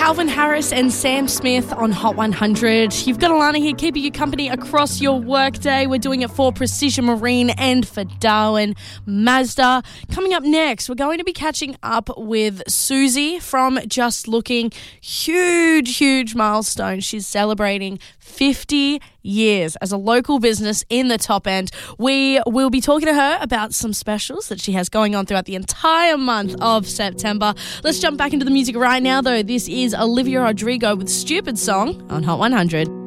Calvin Harris and Sam Smith on Hot 100. You've got Alana here keeping you company across your workday. We're doing it for Precision Marine and for Darwin Mazda. Coming up next, we're going to be catching up with Susie from Just Looking. Huge milestone. She's celebrating 50 years as a local business in the top end. We will be talking to her about some specials that she has going on throughout the entire month of September. Let's jump back into the music right now, though. This is Olivia Rodrigo with Stupid Song on Hot 100.